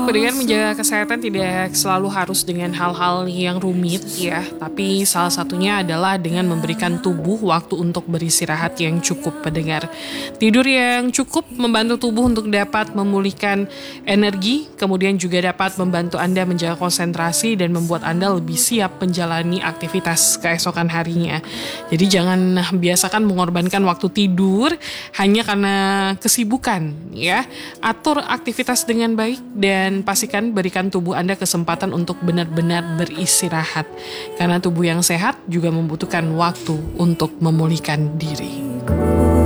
pendengar, menjaga kesehatan tidak selalu harus dengan hal-hal yang rumit ya, tapi salah satunya adalah dengan memberikan tubuh waktu untuk beristirahat yang cukup, pendengar. Tidur yang cukup membantu tubuh untuk dapat memulihkan energi, kemudian juga dapat membantu Anda menjaga konsentrasi dan membuat Anda lebih siap menjalani aktivitas keesokan harinya. Jadi jangan biasakan mengorbankan waktu tidur hanya karena kesibukan ya. Atur aktivitas dengan baik dan pastikan berikan tubuh Anda kesempatan untuk benar-benar beristirahat. Karena tubuh yang sehat juga membutuhkan waktu untuk memulihkan diri.